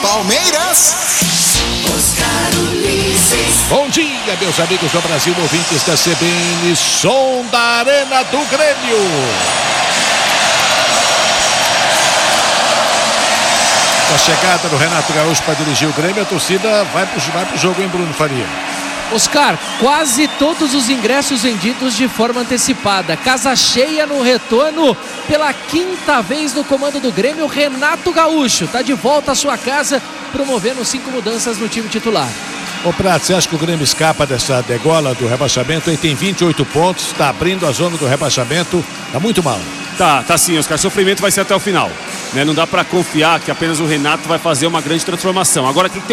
Palmeiras. Oscar Ulisses. Bom dia, meus amigos do Brasil, ouvintes da CBN, som da Arena do Grêmio. Com a chegada do Renato Gaúcho para dirigir o Grêmio, a torcida vai pro jogo, hein, Bruno Faria? Oscar, quase todos os ingressos vendidos de forma antecipada. Casa cheia no retorno pela quinta vez no comando do Grêmio. Renato Gaúcho está de volta à sua casa, promovendo 5 mudanças no time titular. Ô Prato, você acha que o Grêmio escapa dessa degola do rebaixamento? Ele tem 28 pontos, está abrindo a zona do rebaixamento, tá muito mal. Tá sim, Oscar. Sofrimento vai ser até o final, né? Não dá para confiar que apenas o Renato vai fazer uma grande transformação. Agora tem que ter